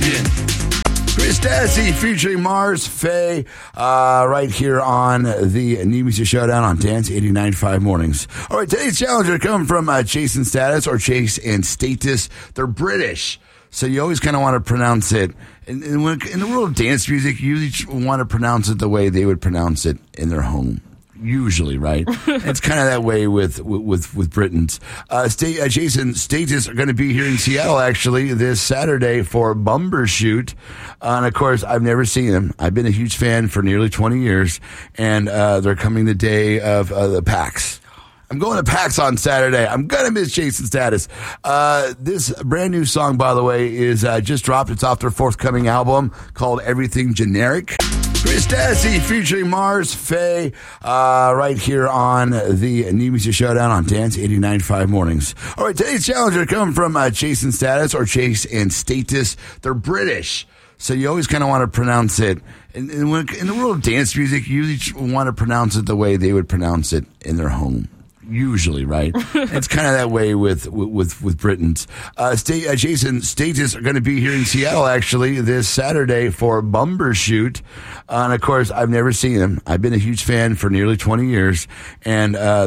Imagine. Chris Dassie featuring Mars Faye right here on the New Music Showdown on Dance 89.5 Mornings. All right, today's challenger coming from Chase and Status or Chase and Status. They're British, so you always kind of want to pronounce it. In the world of dance music, you usually want to pronounce it the way they would pronounce it in their home. Usually, right? It's kind of that way with Britons. Jason Status are going to be here in Seattle actually this Saturday for Bumbershoot. And of course, I've never seen them. I've been a huge fan for nearly 20 years, and they're coming the day of the PAX. I'm going to PAX on Saturday. I'm going to miss Jason Status. This brand new song, by the way, is just dropped. It's off their forthcoming album called Everything Generic. Chris Dassie featuring Mars Faye right here on the New Music Showdown on Dance 89.5 Mornings. All right, today's challenger coming from Chase and Status or Chase and Status. They're British, so you always kind of want to pronounce it. In the world of dance music, you usually want to pronounce it the way they would pronounce it in their home. Usually, right? It's kind of that way with Britons. Jason Status are going to be here in Seattle actually this Saturday for Bumbershoot. And of course, I've never seen them. I've been a huge fan for nearly 20 years, and